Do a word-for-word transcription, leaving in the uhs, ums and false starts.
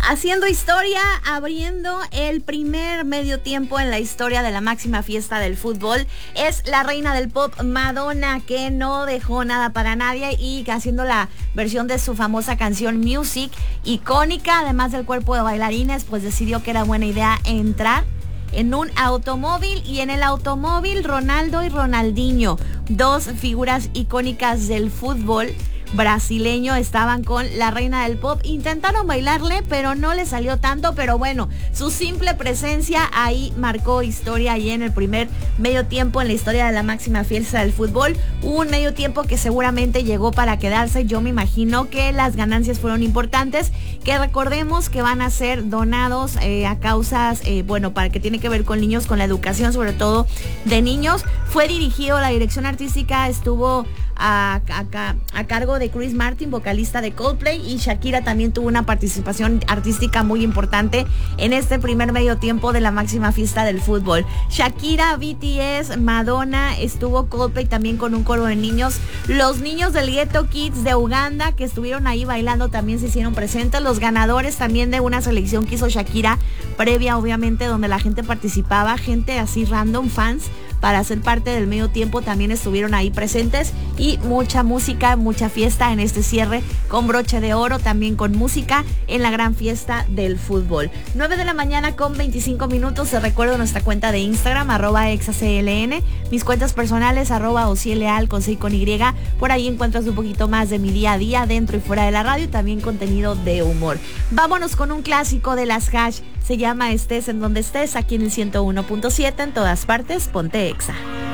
Haciendo historia, abriendo el primer medio tiempo en la historia de la máxima fiesta del fútbol, es la reina del pop, Madonna, que no dejó nada para nadie y que haciendo la versión de su famosa canción Music, icónica, además del cuerpo de bailarines, pues decidió que era buena idea entrar en un automóvil, y en el automóvil Ronaldo y Ronaldinho, dos figuras icónicas del fútbol brasileño, estaban con la reina del pop. Intentaron bailarle, pero no le salió tanto, pero bueno, su simple presencia ahí marcó historia ahí en el primer medio tiempo en la historia de la máxima fiesta del fútbol. Un medio tiempo que seguramente llegó para quedarse. Yo me imagino que las ganancias fueron importantes, que recordemos que van a ser donados eh, a causas, eh, bueno, para que tiene que ver con niños, con la educación sobre todo de niños. Fue dirigido, la dirección artística estuvo A, a, a cargo de Chris Martin, vocalista de Coldplay, y Shakira también tuvo una participación artística muy importante en este primer medio tiempo de la máxima fiesta del fútbol. Shakira, B T S, Madonna, estuvo Coldplay también con un coro de niños. Los niños del Ghetto Kids de Uganda que estuvieron ahí bailando también se hicieron presentes. Los ganadores también de una selección que hizo Shakira previa, obviamente, donde la gente participaba, gente así random, fans, para ser parte del medio tiempo, también estuvieron ahí presentes, y mucha música, mucha fiesta en este cierre con broche de oro, también con música en la gran fiesta del fútbol. nueve de la mañana con veinticinco minutos. Te recuerdo nuestra cuenta de Instagram, arroba exacln, mis cuentas personales, arroba ocieleal con C y con Y. Por ahí encuentras un poquito más de mi día a día dentro y fuera de la radio, y también contenido de humor. Vámonos con un clásico de las Hash. Se llama Estés en donde estés, aquí en el ciento uno punto siete, en todas partes, ponte Exa.